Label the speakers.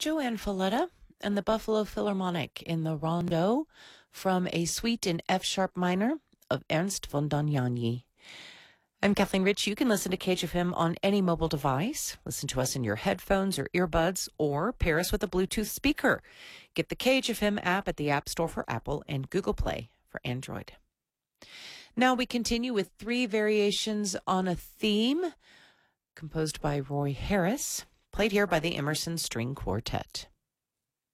Speaker 1: Joanne Falletta and the Buffalo Philharmonic in the Rondo from a suite in F sharp minor of Ernst von Dohnanyi. I'm Kathleen Rich. You can listen to KHFM on any mobile device. Listen to us in your headphones or earbuds, or pair us with a Bluetooth speaker. Get the KHFM app at the App Store for Apple and Google Play for Android. Now we continue with 3 variations on a theme composed by Roy Harris, played here by the Emerson String Quartet.